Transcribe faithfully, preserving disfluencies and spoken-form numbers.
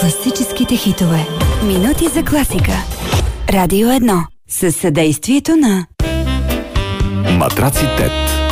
Класическите хитове. Минути за класика. Радио едно. Със съдействието на Матраци Тет.